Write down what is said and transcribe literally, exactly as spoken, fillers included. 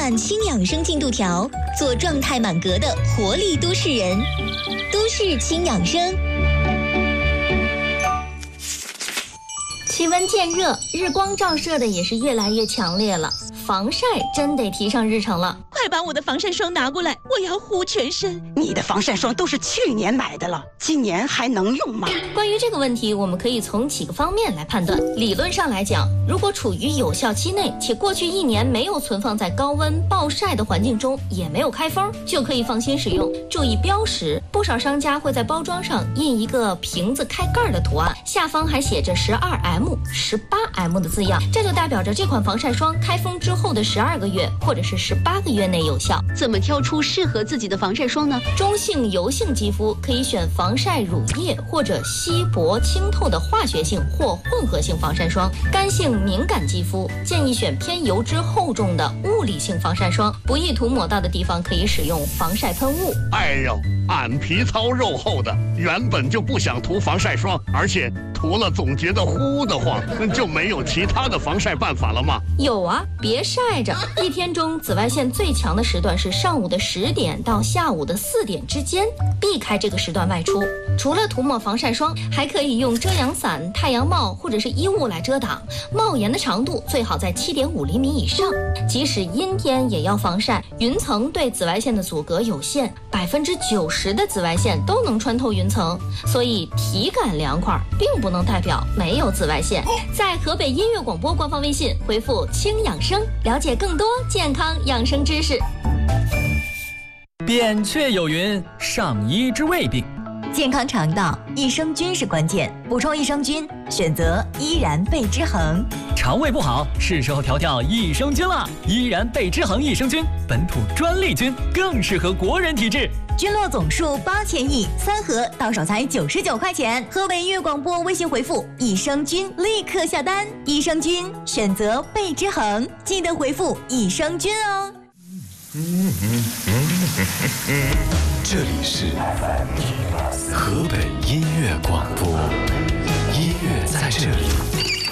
看轻养生进度条，做状态满格的活力都市人。都市轻养生。 气温渐热，日光照射的也是越来越强烈了，防晒真得提上日程了。 快把我的防晒霜拿过来，我要护全身。 你的防晒霜都是去年买的了，今年还能用吗？ 关于这个问题，我们可以从几个方面来判断。理论上来讲，如果处于有效期内，且过去一年没有存放在高温暴晒的环境中，也没有开封，就可以放心使用。注意标识，不少商家会在包装上印一个瓶子开盖的图案，下方还写着 十二 M、十八 M 的字样，这就代表着这款防晒霜开封之后的十二个月或者是十八个月内有效。 怎么挑出适合自己的防晒霜呢？ 中性油性肌肤可以选防晒乳液或者稀薄清透的化学性或混合性防晒霜。干性敏感肌肤建议选偏油脂厚重的物理性防晒霜，不易涂抹到的地方可以使用防晒喷雾。 哎呦，俺皮糙肉厚的，原本就不想涂防晒霜，而且涂了总觉得呼得慌，就没有其他的防晒办法了吗？ 有啊，别晒着。一天中紫外线最强的时段是上午的十点到下午的四点之间，避开这个时段外出。除了涂抹防晒霜，还可以用遮阳伞、太阳帽或者是衣物来遮挡。帽檐的长度最好在 七点五厘米以上，即使阴天也要防晒。云层对紫外线的阻隔有限，百分之九十的紫外线都能穿透云层，所以体感凉快并不能代表没有紫外线。在河北音乐广播官方微信回复轻养生，了解更多健康养生知识。 扁鹊有云：上医之未病。 健康肠道，益生菌是关键，补充益生菌，选择依然贝之恒。 肠胃不好，是时候调调益生菌了。依然贝之恒益生菌，本土专利菌，更适合国人体质。 菌落总数八千亿，三盒到手才九十九块钱。河北音乐广播微信回复益生菌，立刻下单。益生菌选择贝之恒，记得回复益生菌哦。 这里是河北音乐广播，音乐在这里。